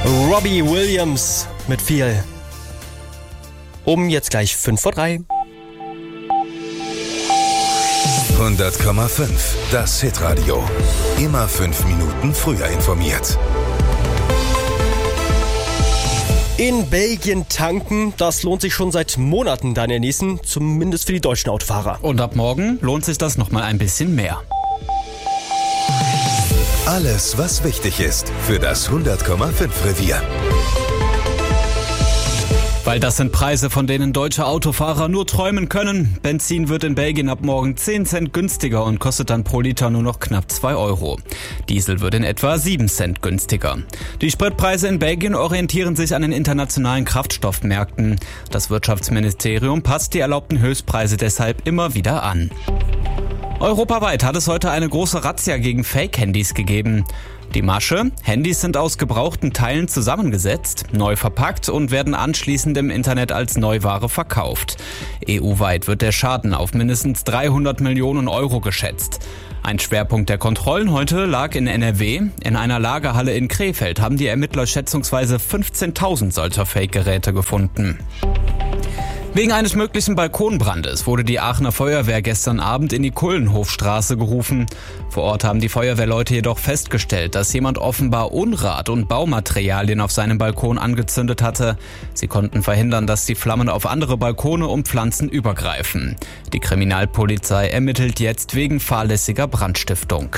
Robbie Williams mit viel. Jetzt gleich 5:03. 100,5. Das Hitradio. Immer 5 Minuten früher informiert. In Belgien tanken, das lohnt sich schon seit Monaten, Daniel Niesen, zumindest für die deutschen Autofahrer. Und ab morgen lohnt sich das nochmal ein bisschen mehr. Alles, was wichtig ist für das 100,5 Revier. Weil das sind Preise, von denen deutsche Autofahrer nur träumen können. Benzin wird in Belgien ab morgen 10 Cent günstiger und kostet dann pro Liter nur noch knapp 2 Euro. Diesel wird in etwa 7 Cent günstiger. Die Spritpreise in Belgien orientieren sich an den internationalen Kraftstoffmärkten. Das Wirtschaftsministerium passt die erlaubten Höchstpreise deshalb immer wieder an. Europaweit hat es heute eine große Razzia gegen Fake-Handys gegeben. Die Masche: Handys sind aus gebrauchten Teilen zusammengesetzt, neu verpackt und werden anschließend im Internet als Neuware verkauft. EU-weit wird der Schaden auf mindestens 300 Millionen Euro geschätzt. Ein Schwerpunkt der Kontrollen heute lag in NRW. In einer Lagerhalle in Krefeld haben die Ermittler schätzungsweise 15.000 solcher Fake-Geräte gefunden. Wegen eines möglichen Balkonbrandes wurde die Aachener Feuerwehr gestern Abend in die Kullenhofstraße gerufen. Vor Ort haben die Feuerwehrleute jedoch festgestellt, dass jemand offenbar Unrat und Baumaterialien auf seinem Balkon angezündet hatte. Sie konnten verhindern, dass die Flammen auf andere Balkone und Pflanzen übergreifen. Die Kriminalpolizei ermittelt jetzt wegen fahrlässiger Brandstiftung.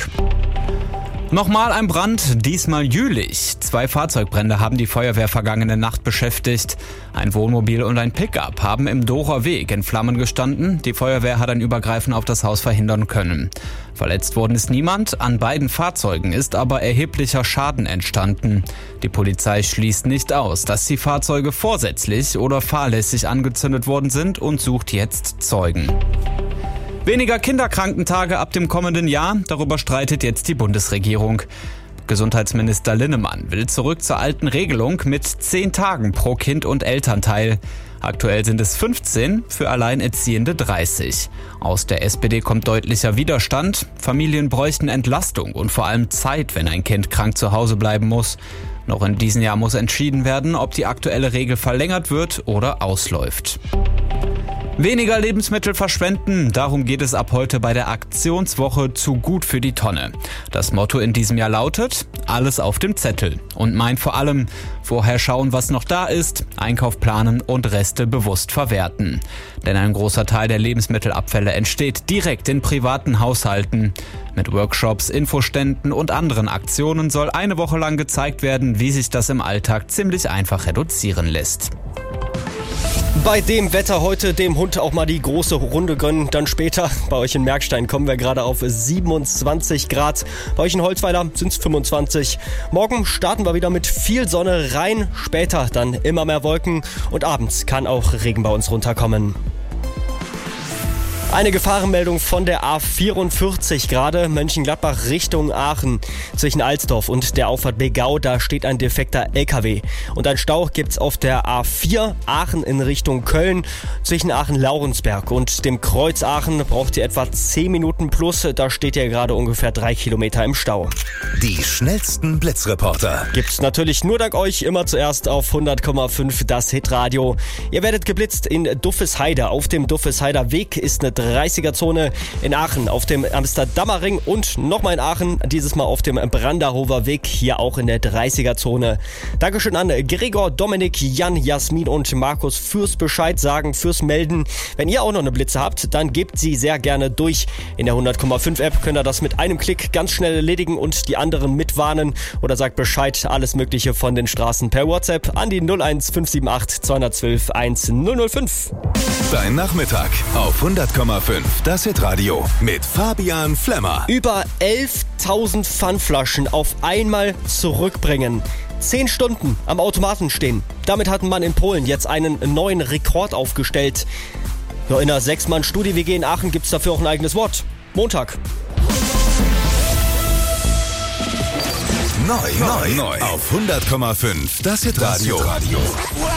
Nochmal ein Brand, diesmal Jülich. 2 Fahrzeugbrände haben die Feuerwehr vergangene Nacht beschäftigt. Ein Wohnmobil und ein Pickup haben im Dorer Weg in Flammen gestanden. Die Feuerwehr hat ein Übergreifen auf das Haus verhindern können. Verletzt worden ist niemand, an beiden Fahrzeugen ist aber erheblicher Schaden entstanden. Die Polizei schließt nicht aus, dass die Fahrzeuge vorsätzlich oder fahrlässig angezündet worden sind und sucht jetzt Zeugen. Weniger Kinderkrankentage ab dem kommenden Jahr, darüber streitet jetzt die Bundesregierung. Gesundheitsminister Linnemann will zurück zur alten Regelung mit 10 Tagen pro Kind und Elternteil. Aktuell sind es 15, für Alleinerziehende 30. Aus der SPD kommt deutlicher Widerstand. Familien bräuchten Entlastung und vor allem Zeit, wenn ein Kind krank zu Hause bleiben muss. Noch in diesem Jahr muss entschieden werden, ob die aktuelle Regel verlängert wird oder ausläuft. Weniger Lebensmittel verschwenden, darum geht es ab heute bei der Aktionswoche Zu gut für die Tonne. Das Motto in diesem Jahr lautet: Alles auf dem Zettel und meint vor allem: Vorher schauen, was noch da ist, Einkauf planen und Reste bewusst verwerten. Denn ein großer Teil der Lebensmittelabfälle entsteht direkt in privaten Haushalten. Mit Workshops, Infoständen und anderen Aktionen soll eine Woche lang gezeigt werden, wie sich das im Alltag ziemlich einfach reduzieren lässt. Bei dem Wetter heute dem Hund auch mal die große Runde gönnen. Dann später bei euch in Merkstein kommen wir gerade auf 27 Grad. Bei euch in Holzweiler sind es 25. Morgen starten wir wieder mit viel Sonne rein. Später dann immer mehr Wolken und abends kann auch Regen bei uns runterkommen. Eine Gefahrenmeldung von der A44 gerade, Mönchengladbach Richtung Aachen. Zwischen Alsdorf und der Auffahrt Begau, da steht ein defekter LKW. Und ein Stau gibt's auf der A4 Aachen in Richtung Köln. Zwischen Aachen-Laurensberg und dem Kreuz Aachen braucht ihr etwa 10 Minuten plus. Da steht ihr gerade ungefähr 3 Kilometer im Stau. Die schnellsten Blitzreporter Gibt's natürlich nur dank euch immer zuerst auf 100,5 das Hitradio. Ihr werdet geblitzt in Duffesheide. Auf dem Duffesheider Weg ist eine 30er-Zone, in Aachen auf dem Amsterdamer Ring und nochmal in Aachen, dieses Mal auf dem Brandahover Weg, hier auch in der 30er-Zone. Dankeschön an Gregor, Dominik, Jan, Jasmin und Markus fürs Bescheid sagen, fürs Melden. Wenn ihr auch noch eine Blitze habt, dann gebt sie sehr gerne durch. In der 100,5 App könnt ihr das mit einem Klick ganz schnell erledigen und die anderen mitwarnen oder sagt Bescheid, alles Mögliche von den Straßen per WhatsApp an die 01578 212 1005. Dein Nachmittag auf 100,5 das Hitradio mit Fabian Flemmer. Über 11.000 Pfandflaschen auf einmal zurückbringen. 10 Stunden am Automaten stehen. Damit hat man in Polen jetzt einen neuen Rekord aufgestellt. Ja, in der 6-Mann-Studi-WG in Aachen gibt's dafür auch ein eigenes Wort. Montag. Neu auf 100,5 das Hitradio.